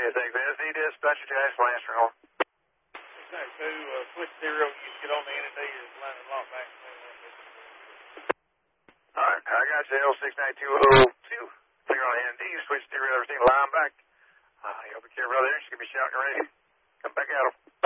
thanks, man. SD dispatcher to Ashland Lancer home. Thanks, switch 0, you get on the ND and line and lock back. Alright, I got you, L69202. Clear on ND, switch 0, receive line back. You'll be careful out there, she's going to be shouting ready. Come back at him.